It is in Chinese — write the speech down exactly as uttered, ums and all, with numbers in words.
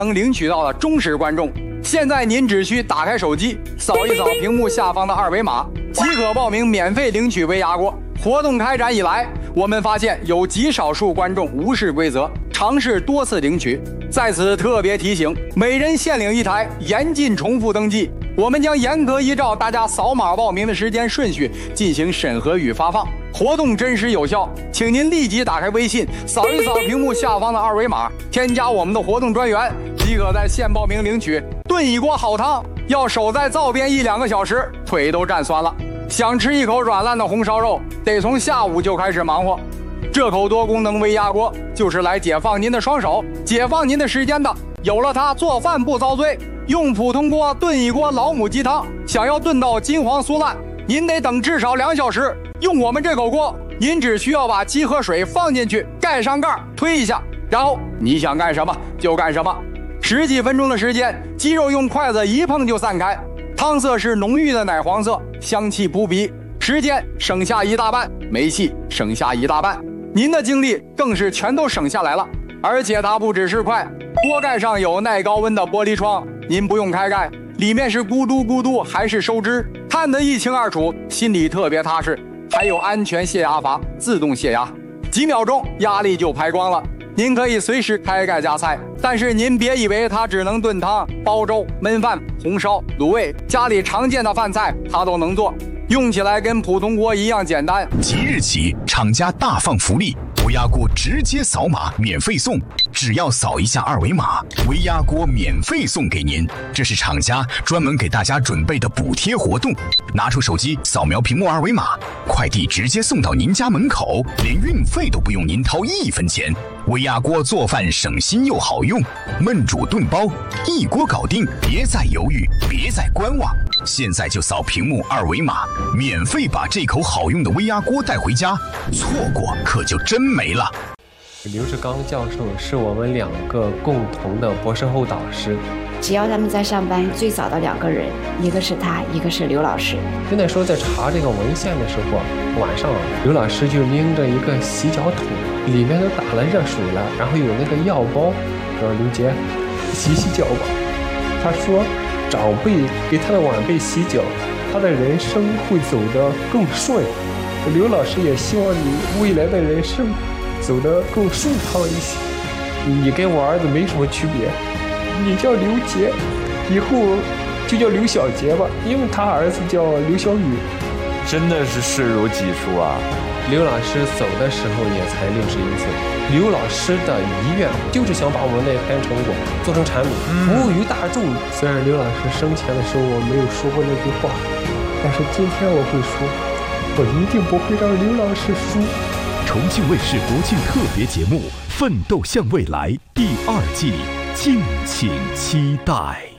能领取到的忠实观众。现在您只需打开手机，扫一扫屏幕下方的二维码，即可报名免费领取微压锅。活动开展以来，我们发现有极少数观众无视规则，尝试多次领取。在此特别提醒，每人限领一台，严禁重复登记。我们将严格依照大家扫码报名的时间顺序进行审核与发放，活动真实有效，请您立即打开微信，扫一扫屏幕下方的二维码，添加我们的活动专员，即可在线报名领取炖一锅好汤。要守在灶边一两个小时，腿都站酸了。想吃一口软烂的红烧肉，得从下午就开始忙活。这口多功能微压锅就是来解放您的双手，解放您的时间的。有了它，做饭不遭罪。用普通锅炖一锅老母鸡汤，想要炖到金黄酥烂，您得等至少两小时。用我们这口锅，您只需要把鸡和水放进去，盖上盖，推一下，然后你想干什么就干什么。十几分钟的时间，鸡肉用筷子一碰就散开，汤色是浓郁的奶黄色，香气扑鼻。时间省下一大半，煤气省下一大半，您的精力更是全都省下来了。而且它不只是快，锅盖上有耐高温的玻璃窗，您不用开盖，里面是咕嘟咕嘟还是收汁，看得一清二楚，心里特别踏实。还有安全泄压阀，自动泄压，几秒钟压力就排光了。您可以随时开盖加菜，但是您别以为它只能炖汤、煲粥、焖饭、红烧、卤味，家里常见的饭菜它都能做，用起来跟普通锅一样简单。 即日起，厂家大放福利，微压锅直接扫码免费送，只要扫一下二维码，微压锅免费送给您。这是厂家专门给大家准备的补贴活动。拿出手机扫描屏幕二维码，快递直接送到您家门口，连运费都不用您掏一分钱。微压锅做饭省心又好用，焖煮炖煲一锅搞定，别再犹豫，别再观望，现在就扫屏幕二维码，免费把这口好用的微压锅带回家，错过可就真没了。 刘志刚教授是我们两个共同的博士后导师， 只要他们在上班，最早的两个人，一个是他，一个是刘老师。 就那时候在查这个文献的时候，晚上刘老师就拎着一个洗脚桶，里面都打了热水了，然后有那个药包，说刘杰洗洗脚吧。他说长辈给他的晚辈洗脚，他的人生会走得更顺。刘老师也希望你未来的人生走得更顺畅一些。你跟我儿子没什么区别，你叫刘杰，以后就叫刘小杰吧，因为他儿子叫刘小雨。 真的是视如己出啊！ 刘老师走的时候也才六十一岁。刘老师的遗愿就是想把我们那篇成果做成产品，服务于大众。虽然刘老师生前的时候我没有说过那句话，但是今天我会说，我一定不会让刘老师输。 重庆卫视国庆特别节目《奋斗向未来》第二季，敬请期待。